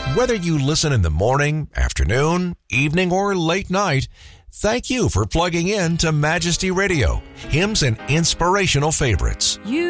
Whether you listen in the morning, afternoon, evening, or late night, thank you for plugging in to Majesty Radio, hymns and inspirational favorites. You